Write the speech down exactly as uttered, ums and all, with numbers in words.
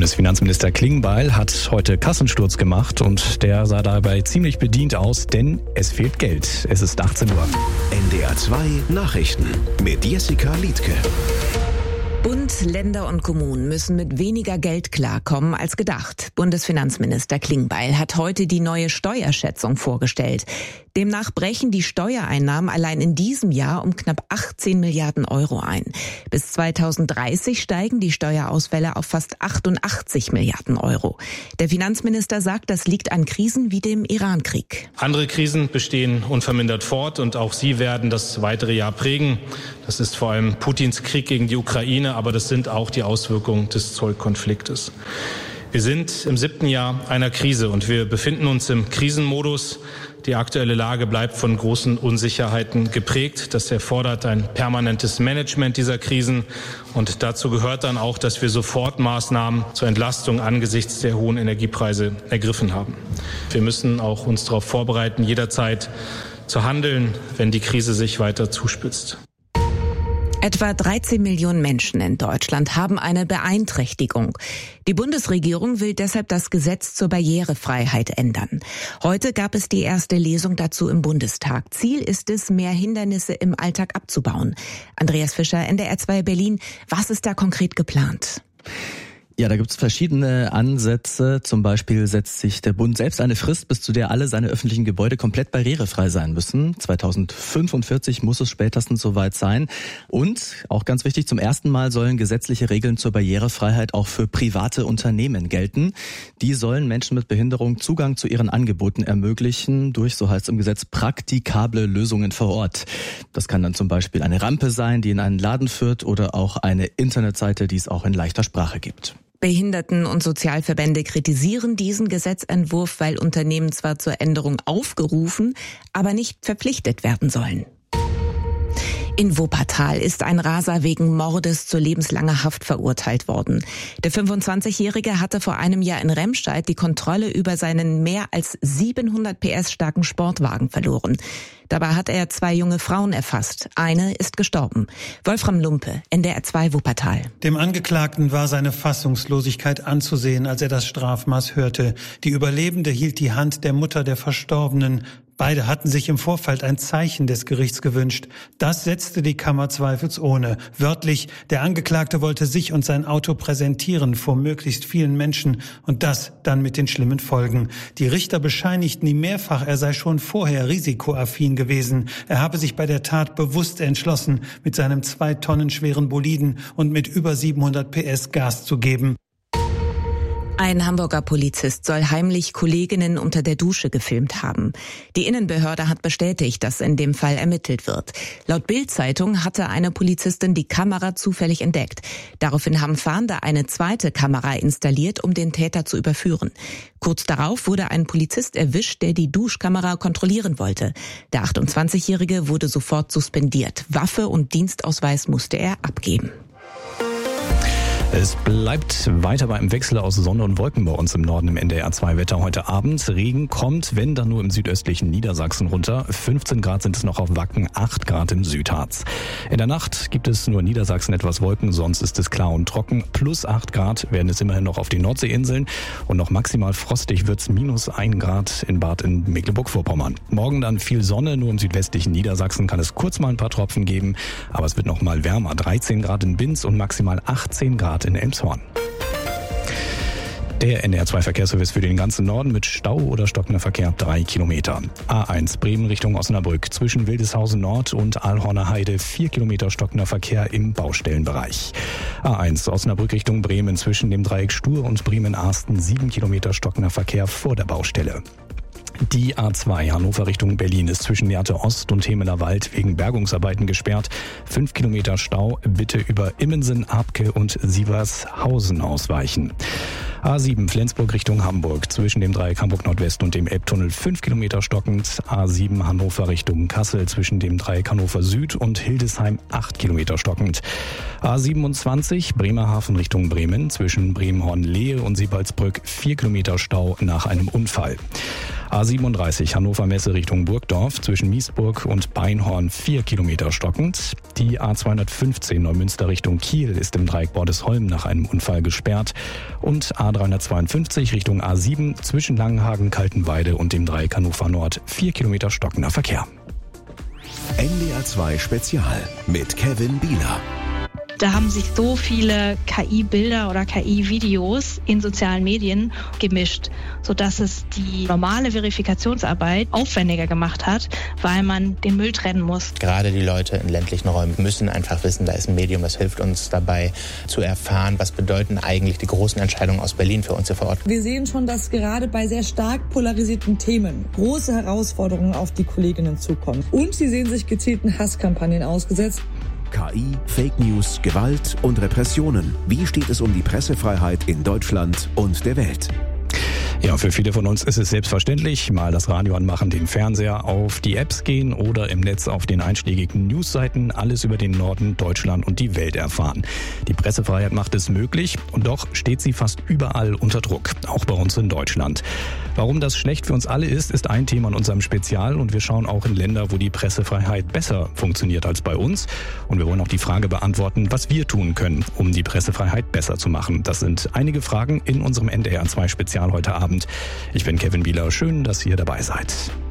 Bundesfinanzminister Klingbeil hat heute Kassensturz gemacht und der sah dabei ziemlich bedient aus, denn es fehlt Geld. Es ist achtzehn Uhr. N D R zwei Nachrichten mit Jessica Liedtke. Bund, Länder und Kommunen müssen mit weniger Geld klarkommen als gedacht. Bundesfinanzminister Klingbeil hat heute die neue Steuerschätzung vorgestellt. Demnach brechen die Steuereinnahmen allein in diesem Jahr um knapp achtzehn Milliarden Euro ein. Bis zweitausenddreißig steigen die Steuerausfälle auf fast achtundachtzig Milliarden Euro. Der Finanzminister sagt, das liegt an Krisen wie dem Iran-Krieg. Andere Krisen bestehen unvermindert fort und auch sie werden das weitere Jahr prägen. Das ist vor allem Putins Krieg gegen die Ukraine, aber das sind auch die Auswirkungen des Zollkonfliktes. Wir sind im siebten Jahr einer Krise und wir befinden uns im Krisenmodus. Die aktuelle Lage bleibt von großen Unsicherheiten geprägt. Das erfordert ein permanentes Management dieser Krisen. Und dazu gehört dann auch, dass wir Sofortmaßnahmen zur Entlastung angesichts der hohen Energiepreise ergriffen haben. Wir müssen auch uns darauf vorbereiten, jederzeit zu handeln, wenn die Krise sich weiter zuspitzt. Etwa dreizehn Millionen Menschen in Deutschland haben eine Beeinträchtigung. Die Bundesregierung will deshalb das Gesetz zur Barrierefreiheit ändern. Heute gab es die erste Lesung dazu im Bundestag. Ziel ist es, mehr Hindernisse im Alltag abzubauen. Andreas Fischer, N D R zwei Berlin. Was ist da konkret geplant? Ja, da gibt es verschiedene Ansätze. Zum Beispiel setzt sich der Bund selbst eine Frist, bis zu der alle seine öffentlichen Gebäude komplett barrierefrei sein müssen. zweitausendfünfundvierzig muss es spätestens soweit sein. Und, auch ganz wichtig, zum ersten Mal sollen gesetzliche Regeln zur Barrierefreiheit auch für private Unternehmen gelten. Die sollen Menschen mit Behinderung Zugang zu ihren Angeboten ermöglichen durch, so heißt es im Gesetz, praktikable Lösungen vor Ort. Das kann dann zum Beispiel eine Rampe sein, die in einen Laden führt, oder auch eine Internetseite, die es auch in leichter Sprache gibt. Behinderten- und Sozialverbände kritisieren diesen Gesetzentwurf, weil Unternehmen zwar zur Änderung aufgerufen, aber nicht verpflichtet werden sollen. In Wuppertal ist ein Raser wegen Mordes zu lebenslanger Haft verurteilt worden. Der fünfundzwanzigjährige hatte vor einem Jahr in Remscheid die Kontrolle über seinen mehr als siebenhundert P S starken Sportwagen verloren. Dabei hat er zwei junge Frauen erfasst. Eine ist gestorben. Wolfram Lumpe, N D R zwei Wuppertal. Dem Angeklagten war seine Fassungslosigkeit anzusehen, als er das Strafmaß hörte. Die Überlebende hielt die Hand der Mutter der Verstorbenen. Beide hatten sich im Vorfeld ein Zeichen des Gerichts gewünscht. Das setzte die Kammer zweifelsohne. Wörtlich, der Angeklagte wollte sich und sein Auto präsentieren vor möglichst vielen Menschen und das dann mit den schlimmen Folgen. Die Richter bescheinigten ihm mehrfach, er sei schon vorher risikoaffin gewesen. Er habe sich bei der Tat bewusst entschlossen, mit seinem zwei Tonnen schweren Boliden und mit über siebenhundert P S Gas zu geben. Ein Hamburger Polizist soll heimlich Kolleginnen unter der Dusche gefilmt haben. Die Innenbehörde hat bestätigt, dass in dem Fall ermittelt wird. Laut Bild-Zeitung hatte eine Polizistin die Kamera zufällig entdeckt. Daraufhin haben Fahnder eine zweite Kamera installiert, um den Täter zu überführen. Kurz darauf wurde ein Polizist erwischt, der die Duschkamera kontrollieren wollte. Der achtundzwanzigjährige wurde sofort suspendiert. Waffe und Dienstausweis musste er abgeben. Es bleibt weiter beim Wechsel aus Sonne und Wolken bei uns im Norden im N D R zwei Wetter heute Abend. Regen kommt, wenn dann nur im südöstlichen Niedersachsen runter. fünfzehn Grad sind es noch auf Wacken, acht Grad im Südharz. In der Nacht gibt es nur in Niedersachsen etwas Wolken, sonst ist es klar und trocken. Plus acht Grad werden es immerhin noch auf den Nordseeinseln. Und noch maximal frostig wird's, minus ein Grad in Bad in Mecklenburg-Vorpommern. Morgen dann viel Sonne, nur im südwestlichen Niedersachsen kann es kurz mal ein paar Tropfen geben. Aber es wird noch mal wärmer, dreizehn Grad in Binz und maximal achtzehn Grad in Elmshorn. Der N D R zwei Verkehrsservice für den ganzen Norden mit Stau oder stockender Verkehr drei Kilometer. A eins Bremen Richtung Osnabrück zwischen Wildeshausen Nord und Aalhorner Heide vier Kilometer stockender Verkehr im Baustellenbereich. A eins Osnabrück Richtung Bremen zwischen dem Dreieck Stur und Bremen-Arsten sieben Kilometer stockender Verkehr vor der Baustelle. Die A zwei Hannover Richtung Berlin ist zwischen Lehrte Ost und Hemeler Wald wegen Bergungsarbeiten gesperrt. Fünf Kilometer Stau, bitte über Immensen, Abke und Sievershausen ausweichen. A sieben Flensburg Richtung Hamburg zwischen dem Dreieck Hamburg Nordwest und dem Elbtunnel fünf Kilometer stockend. A sieben Hannover Richtung Kassel zwischen dem Dreieck Hannover Süd und Hildesheim acht Kilometer stockend. A siebenundzwanzig Bremerhaven Richtung Bremen zwischen Bremen-Hornlehe und Siebhalsbrück vier Kilometer Stau nach einem Unfall. A siebenunddreißig Hannover Messe Richtung Burgdorf zwischen Miesburg und Beinhorn vier Kilometer stockend. Die A zweihundertfünfzehn Neumünster Richtung Kiel ist im Dreieck Bordesholm nach einem Unfall gesperrt. Und A dreihundertzweiundfünfzig Richtung A sieben zwischen Langenhagen, Kaltenweide und dem Dreieck Hannover Nord vier Kilometer stockender Verkehr. N D R zwei Spezial mit Kevin Bieler. Da haben sich so viele K I-Bilder oder K I-Videos in sozialen Medien gemischt, sodass es die normale Verifikationsarbeit aufwendiger gemacht hat, weil man den Müll trennen muss. Gerade die Leute in ländlichen Räumen müssen einfach wissen, da ist ein Medium, das hilft uns dabei zu erfahren, was bedeuten eigentlich die großen Entscheidungen aus Berlin für uns hier vor Ort. Wir sehen schon, dass gerade bei sehr stark polarisierten Themen große Herausforderungen auf die Kolleginnen zukommen. Und sie sehen sich gezielten Hasskampagnen ausgesetzt. K I, Fake News, Gewalt und Repressionen. Wie steht es um die Pressefreiheit in Deutschland und der Welt? Ja, für viele von uns ist es selbstverständlich, mal das Radio anmachen, den Fernseher, auf die Apps gehen oder im Netz auf den einschlägigen Newsseiten alles über den Norden, Deutschland und die Welt erfahren. Die Pressefreiheit macht es möglich und doch steht sie fast überall unter Druck, auch bei uns in Deutschland. Warum das schlecht für uns alle ist, ist ein Thema in unserem Spezial und wir schauen auch in Länder, wo die Pressefreiheit besser funktioniert als bei uns. Und wir wollen auch die Frage beantworten, was wir tun können, um die Pressefreiheit besser zu machen. Das sind einige Fragen in unserem N D R zwei Spezial heute Abend. Ich bin Kevin Bieler, schön, dass ihr dabei seid.